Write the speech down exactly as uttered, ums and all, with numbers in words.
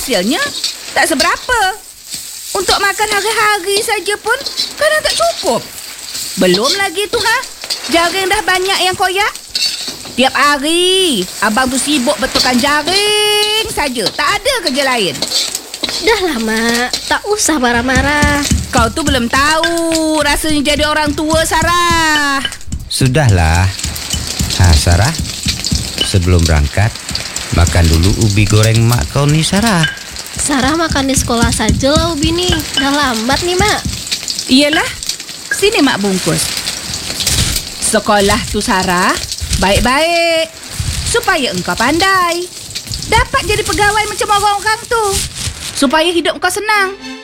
hasilnya tak seberapa. Untuk makan hari-hari saja pun kadang tak cukup. Belum lagi tu ha, jaring dah banyak yang koyak. Tiap hari abang tu sibuk betulkan jaring saja, tak ada kerja lain. Dah lah, Mak. Tak usah marah-marah. Kau tu belum tahu rasanya jadi orang tua, Sarah. Sudahlah. Ha, Sarah, sebelum berangkat, makan dulu ubi goreng mak kau ni, Sarah. Sarah makan di sekolah saja lah ubi ni. Dah lambat nih, Mak. Iyalah, sini mak bungkus. Sekolah tu, Sarah, baik-baik supaya engkau pandai, dapat jadi pegawai macam orang-orang tu, supaya hidup kau senang.